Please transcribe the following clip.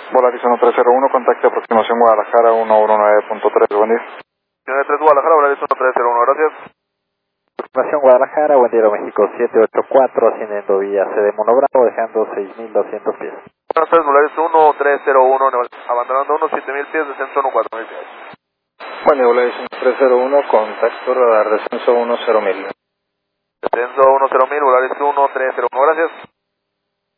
Volaris 1301, contacto aproximación Guadalajara 119.3, buen día. 3 Guadalajara, Volaris 1301, gracias. Aproximación Guadalajara, buen día México 784, ascendiendo vía CD Mono Bravo, dejando 6.200 pies. Buenas tardes, Volaris 1301, abandonando 7000 pies, descenso 4000 pies. Buen día, Volaris 1301, contacto radar descenso 10.000. Descenso 10.000, Volaris 1301, gracias.